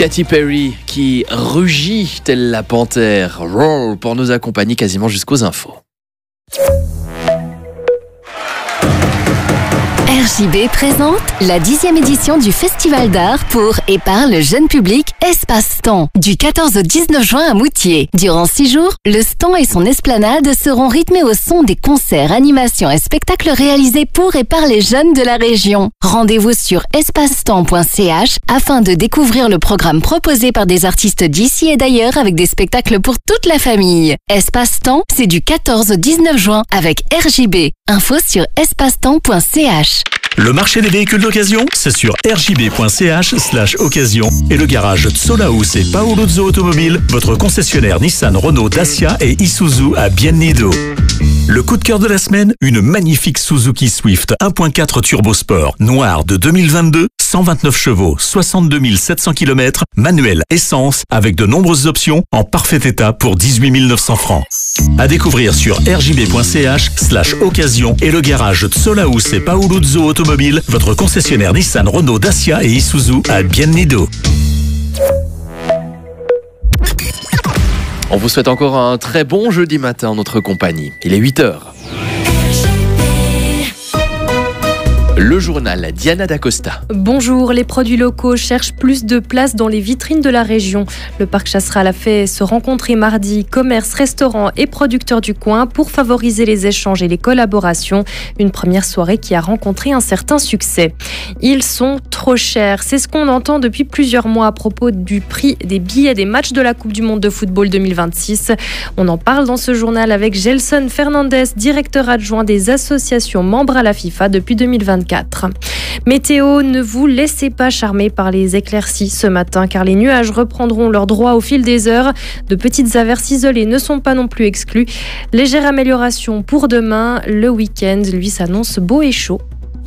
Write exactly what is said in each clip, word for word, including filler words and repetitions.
Katy Perry qui rugit telle la panthère, roar, pour nous accompagner quasiment jusqu'aux infos. R J B présente la dixième édition du Festival d'art pour et par le jeune public Espace Temps, du quatorze au dix-neuf juin à Moutier. Durant six jours, le stand et son esplanade seront rythmés au son des concerts, animations et spectacles réalisés pour et par les jeunes de la région. Rendez-vous sur espace temps point c h afin de découvrir le programme proposé par des artistes d'ici et d'ailleurs avec des spectacles pour toute la famille. Espace Temps, c'est du quatorze au dix-neuf juin avec R J B. Info sur espace temps point c h. Le marché des véhicules d'occasion, c'est sur r j b point c h slash occasion et le garage Tsolaus et Paoluzzo Automobile, votre concessionnaire Nissan, Renault, Dacia et Isuzu à Biennido. Le coup de cœur de la semaine, une magnifique Suzuki Swift un point quatre Turbo Sport, noire de deux mille vingt-deux, cent vingt-neuf chevaux, soixante-deux mille sept cents kilomètres, manuel essence, avec de nombreuses options, en parfait état pour dix-huit mille neuf cents francs. À découvrir sur r j b point c h slash occasion et le garage Tsolaus et Paoluzzo Automobile, votre concessionnaire Nissan, Renault, Dacia et Isuzu à Biennido. On vous souhaite encore un très bon jeudi matin en notre compagnie. Il est huit heures. Le journal, Diana D'Acosta. Bonjour, les produits locaux cherchent plus de place dans les vitrines de la région. Le parc Chasseral a fait se rencontrer mardi commerces, restaurants et producteurs du coin pour favoriser les échanges et les collaborations. Une première soirée qui a rencontré un certain succès. Ils sont trop chers, c'est ce qu'on entend depuis plusieurs mois à propos du prix des billets des matchs de la Coupe du Monde de football deux mille vingt-six. On en parle dans ce journal avec Gelson Fernandez, directeur adjoint des associations membres à la FIFA depuis deux mille vingt-quatre. Météo, ne vous laissez pas charmer par les éclaircies ce matin car les nuages reprendront leur droit au fil des heures. De petites averses isolées ne sont pas non plus exclues. Légère amélioration pour demain. Le week-end, lui, s'annonce beau et chaud.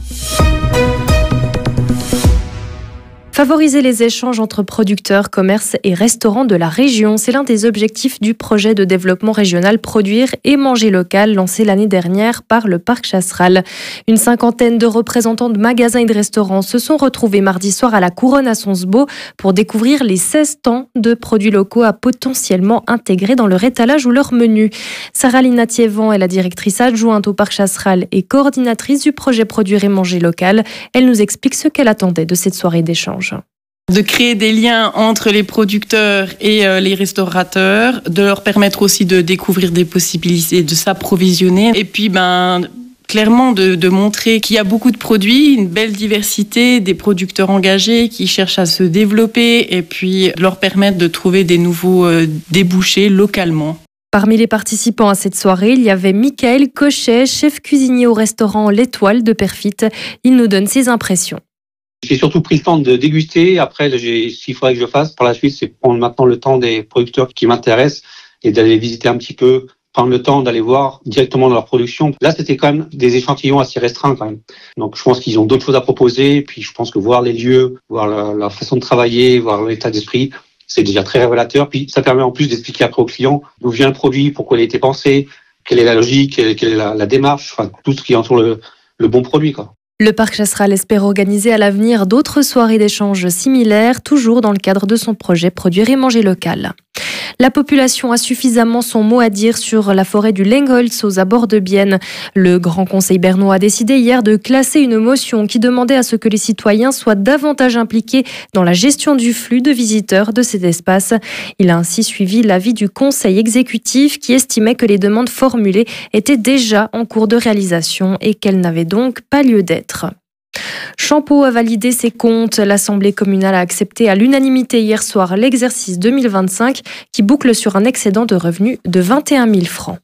Favoriser les échanges entre producteurs, commerces et restaurants de la région, c'est l'un des objectifs du projet de développement régional Produire et Manger Local lancé l'année dernière par le parc Chasseral. Une cinquantaine de représentants de magasins et de restaurants se sont retrouvés mardi soir à la Couronne à Sonsbeau pour découvrir les seize stands de produits locaux à potentiellement intégrer dans leur étalage ou leur menu. Sarah Linatiévan est la directrice adjointe au parc Chasseral et coordinatrice du projet Produire et Manger Local. Elle nous explique ce qu'elle attendait de cette soirée d'échange. De créer des liens entre les producteurs et euh, les restaurateurs, de leur permettre aussi de découvrir des possibilités, de s'approvisionner. Et puis, ben, clairement, de, de montrer qu'il y a beaucoup de produits, une belle diversité, des producteurs engagés qui cherchent à se développer et puis de leur permettre de trouver des nouveaux euh, débouchés localement. Parmi les participants à cette soirée, il y avait Michael Cochet, chef cuisinier au restaurant L'Étoile de Perfit. Il nous donne ses impressions. J'ai surtout pris le temps de déguster. Après, j'ai, ce qu'il faudrait que je fasse par la suite, c'est prendre maintenant le temps des producteurs qui m'intéressent et d'aller visiter un petit peu, prendre le temps d'aller voir directement dans leur production. Là, c'était quand même des échantillons assez restreints quand même. Donc, je pense qu'ils ont d'autres choses à proposer. Puis, je pense que voir les lieux, voir la, la façon de travailler, voir l'état d'esprit, c'est déjà très révélateur. Puis, ça permet en plus d'expliquer après aux clients d'où vient le produit, pourquoi il a été pensé, quelle est la logique, quelle, quelle est la, la démarche, enfin, tout ce qui entoure le, le bon produit, quoi. Le parc Chasseral espère organiser à l'avenir d'autres soirées d'échange similaires, toujours dans le cadre de son projet Produire et Manger Local. La population a suffisamment son mot à dire sur la forêt du Lengholz aux abords de Bienne. Le Grand Conseil bernois a décidé hier de classer une motion qui demandait à ce que les citoyens soient davantage impliqués dans la gestion du flux de visiteurs de cet espace. Il a ainsi suivi l'avis du Conseil exécutif qui estimait que les demandes formulées étaient déjà en cours de réalisation et qu'elles n'avaient donc pas lieu d'être. Champeau a validé ses comptes. L'Assemblée communale a accepté à l'unanimité hier soir l'exercice deux mille vingt-cinq qui boucle sur un excédent de revenus de vingt et un mille francs.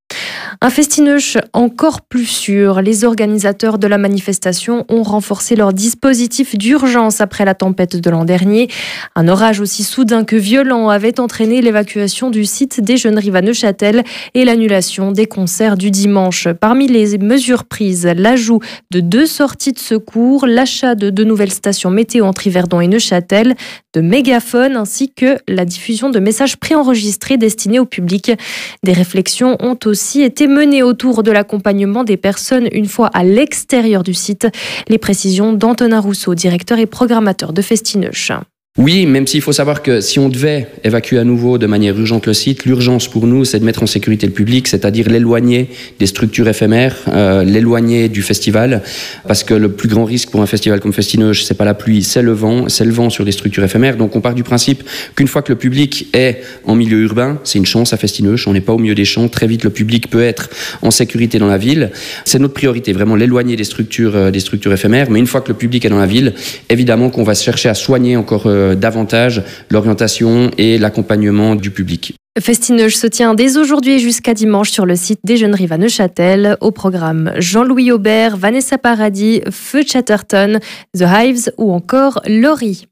Un festineuche encore plus sûr. Les organisateurs de la manifestation ont renforcé leur dispositif d'urgence après la tempête de l'an dernier. Un orage aussi soudain que violent avait entraîné l'évacuation du site des Jeuneries à Neuchâtel et l'annulation des concerts du dimanche. Parmi les mesures prises, l'ajout de deux sorties de secours, l'achat de deux nouvelles stations météo entre Yverdon et Neuchâtel, de mégaphones ainsi que la diffusion de messages préenregistrés destinés au public. Des réflexions ont aussi été menées autour de l'accompagnement des personnes une fois à l'extérieur du site. Les précisions d'Antonin Rousseau, directeur et programmateur de Festineuch. Oui, même s'il faut savoir que si on devait évacuer à nouveau de manière urgente le site, l'urgence pour nous, c'est de mettre en sécurité le public, c'est-à-dire l'éloigner des structures éphémères, euh, l'éloigner du festival, parce que le plus grand risque pour un festival comme Festinoge, c'est pas la pluie, c'est le vent, c'est le vent sur des structures éphémères. Donc on part du principe qu'une fois que le public est en milieu urbain, c'est une chance à Festinoge, on n'est pas au milieu des champs, très vite le public peut être en sécurité dans la ville. C'est notre priorité, vraiment l'éloigner des structures, euh, des structures éphémères. Mais une fois que le public est dans la ville, évidemment qu'on va chercher à soigner encore euh, davantage l'orientation et l'accompagnement du public. Festinoge se tient dès aujourd'hui et jusqu'à dimanche sur le site des Jeunes Rives à Neuchâtel. Au programme Jean-Louis Aubert, Vanessa Paradis, Feu Chatterton, The Hives ou encore Laurie.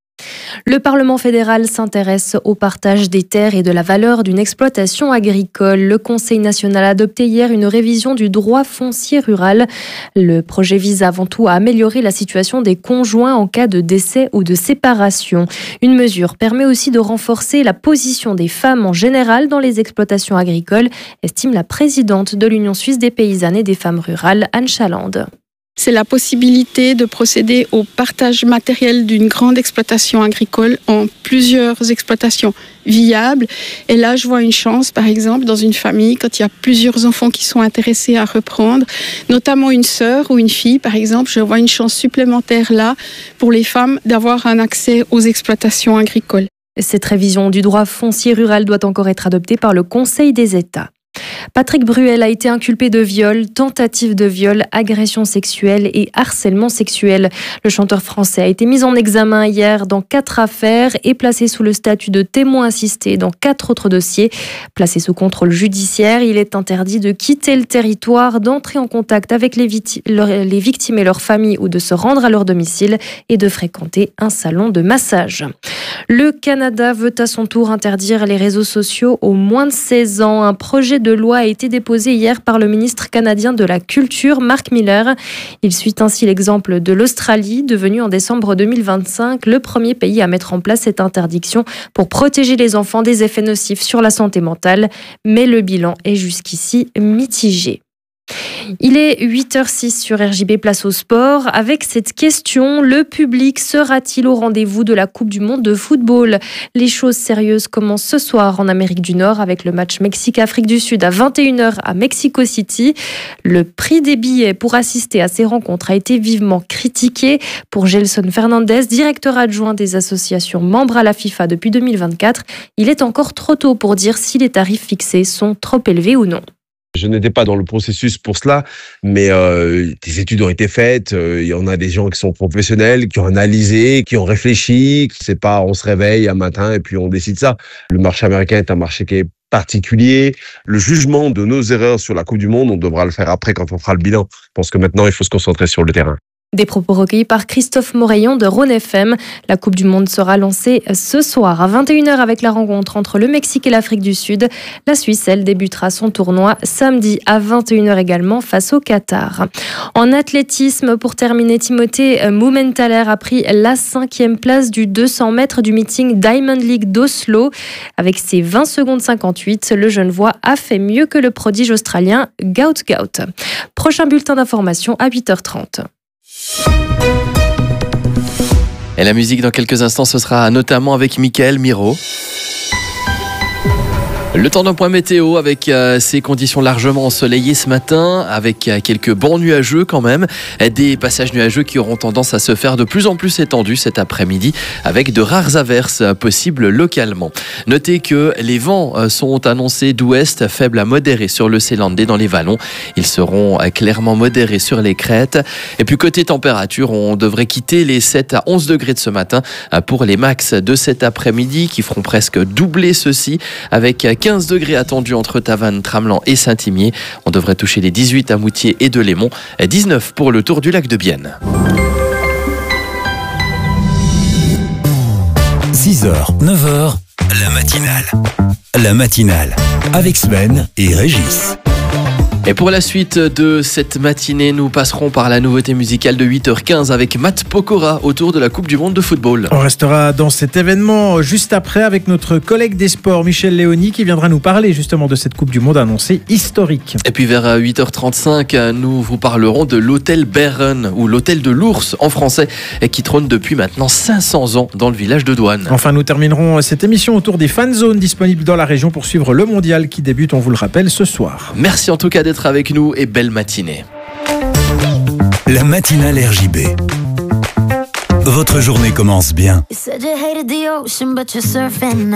Le Parlement fédéral s'intéresse au partage des terres et de la valeur d'une exploitation agricole. Le Conseil national a adopté hier une révision du droit foncier rural. Le projet vise avant tout à améliorer la situation des conjoints en cas de décès ou de séparation. Une mesure permet aussi de renforcer la position des femmes en général dans les exploitations agricoles, estime la présidente de l'Union suisse des paysannes et des femmes rurales, Anne Chalande. C'est la possibilité de procéder au partage matériel d'une grande exploitation agricole en plusieurs exploitations viables. Et là, je vois une chance, par exemple, dans une famille, quand il y a plusieurs enfants qui sont intéressés à reprendre, notamment une sœur ou une fille, par exemple, je vois une chance supplémentaire là pour les femmes d'avoir un accès aux exploitations agricoles. Cette révision du droit foncier rural doit encore être adoptée par le Conseil des États. Patrick Bruel a été inculpé de viol, tentative de viol, agression sexuelle et harcèlement sexuel. Le chanteur français a été mis en examen hier dans quatre affaires et placé sous le statut de témoin assisté dans quatre autres dossiers. Placé sous contrôle judiciaire, il est interdit de quitter le territoire, d'entrer en contact avec les, viti- les victimes et leurs familles ou de se rendre à leur domicile et de fréquenter un salon de massage. Le Canada veut à son tour interdire les réseaux sociaux aux moins de seize ans. Un projet de loi a été déposé hier par le ministre canadien de la Culture, Mark Miller. Il suit ainsi l'exemple de l'Australie, devenue en décembre deux mille vingt-cinq le premier pays à mettre en place cette interdiction pour protéger les enfants des effets nocifs sur la santé mentale. Mais le bilan est jusqu'ici mitigé. Il est huit heures six sur R J B, place au sport. Avec cette question, le public sera-t-il au rendez-vous de la Coupe du Monde de football ? Les choses sérieuses commencent ce soir en Amérique du Nord avec le match Mexique-Afrique du Sud à vingt et une heures à Mexico City. Le prix des billets pour assister à ces rencontres a été vivement critiqué. Pour Gelson Fernandez, directeur adjoint des associations membres à la FIFA depuis deux mille vingt-quatre, il est encore trop tôt pour dire si les tarifs fixés sont trop élevés ou non. Je n'étais pas dans le processus pour cela, mais euh, des études ont été faites. Euh, il y en a des gens qui sont professionnels, qui ont analysé, qui ont réfléchi. C'est pas on se réveille un matin et puis on décide ça. Le marché américain est un marché qui est particulier. Le jugement de nos erreurs sur la Coupe du Monde, on devra le faire après quand on fera le bilan. Je pense que maintenant, il faut se concentrer sur le terrain. Des propos recueillis par Christophe Moreillon de Rhône F M. La Coupe du Monde sera lancée ce soir à vingt et une heures avec la rencontre entre le Mexique et l'Afrique du Sud. La Suisse, elle, débutera son tournoi samedi à vingt et une heures également face au Qatar. En athlétisme, pour terminer, Timothée Mumenthaler a pris la cinquième place du deux cents mètres du meeting Diamond League d'Oslo. Avec ses vingt secondes cinquante-huit, le Genevois a fait mieux que le prodige australien Gout Gout. Prochain bulletin d'information à huit heures trente. Et la musique dans quelques instants, ce sera notamment avec Michael Miro. Le temps d'un point météo avec euh, ces conditions largement ensoleillées ce matin, avec euh, quelques bancs nuageux quand même, des passages nuageux qui auront tendance à se faire de plus en plus étendus cet après-midi, avec de rares averses euh, possibles localement. Notez que les vents euh, sont annoncés d'ouest, faibles à modérés sur le Sélandais dans les vallons. Ils seront euh, clairement modérés sur les crêtes. Et puis côté température, on devrait quitter les sept à onze degrés de ce matin euh, pour les max de cet après-midi qui feront presque doubler ceux-ci avec euh, quinze degrés attendus entre Tavannes, Tramelan et Saint-Imier. On devrait toucher les dix-huit à Moutier et Delémont, dix-neuf pour le tour du lac de Bienne. six heures, neuf heures, la matinale. La matinale, avec Sven et Régis. Et pour la suite de cette matinée, nous passerons par la nouveauté musicale de huit heures quinze avec Matt Pokora autour de la Coupe du Monde de football. On restera dans cet événement juste après avec notre collègue des sports Michel Léoni qui viendra nous parler justement de cette Coupe du Monde annoncée historique. Et puis vers huit heures trente-cinq, nous vous parlerons de l'hôtel Beren ou l'hôtel de l'ours en français qui trône depuis maintenant cinq cents ans dans le village de Douane. Enfin, nous terminerons cette émission autour des fan zones disponibles dans la région pour suivre le mondial qui débute, on vous le rappelle, ce soir. Merci en tout cas d'être avec nous et belle matinée. La matinale R J B. Votre journée commence bien.